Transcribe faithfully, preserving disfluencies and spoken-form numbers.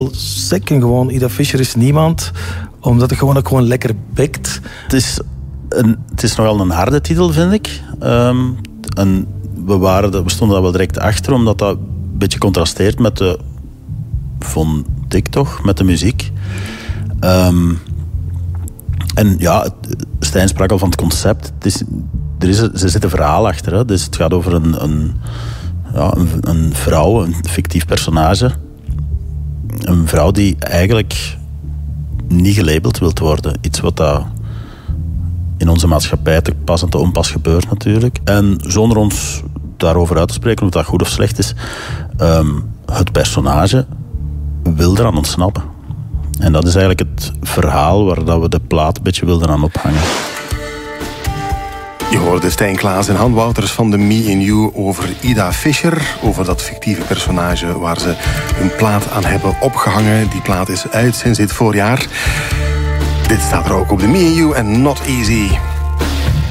Zeker gewoon, Ida Fischer is niemand, omdat het gewoon ook gewoon lekker bekt. Het is, een, het is nogal een harde titel, vind ik. Um, en we, waren, we stonden daar wel direct achter, omdat dat een beetje contrasteert met de... vond ik toch, met de muziek. Um, en ja, Stijn sprak al van het concept. Het is, er, is, er zit een verhaal achter. Hè? Dus het gaat over een, een, ja, een, een vrouw, een fictief personage. Een vrouw die eigenlijk niet gelabeld wilt worden. Iets wat dat in onze maatschappij te pas en te onpas gebeurt natuurlijk. En zonder ons daarover uit te spreken of dat goed of slecht is, um, het personage wil eraan ontsnappen. En dat is eigenlijk het verhaal waar dat we de plaat een beetje wilden aan ophangen. Je hoorde Stijn Klaas en Han Wouters van de Me and You over Ida Fischer. Over dat fictieve personage waar ze hun plaat aan hebben opgehangen. Die plaat is uit sinds dit voorjaar. Dit staat er ook op de Me and You en Not Easy.